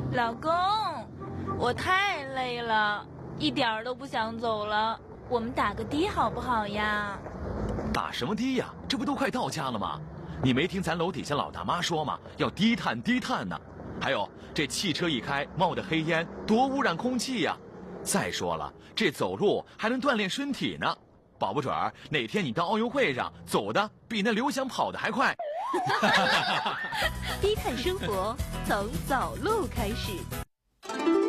老公，我太累了，一点儿都不想走了。我们打个的好不好呀？ 打什么的呀？这不都快到家了吗？你没听咱楼底下老大妈说吗？要低碳低碳呢。还有，这汽车一开冒的黑烟，多污染空气呀！再说了，这走路还能锻炼身体呢，保不准儿哪天你到奥运会上走的比那刘翔跑的还快。 低碳生活从走路开始。